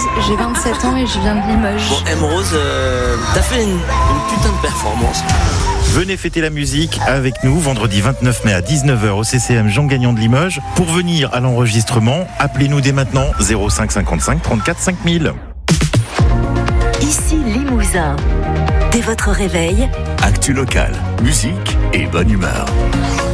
j'ai 27 ans et je viens de Limoges. Bon, M Rose, t'as fait une putain de performance. Venez fêter la musique avec nous vendredi 29 mai à 19h au CCM Jean Gagnon de Limoges. Pour venir à l'enregistrement, appelez-nous dès maintenant 05 55 34 5000. Ici Limousin. Dès votre réveil, actu local, musique et bonne humeur.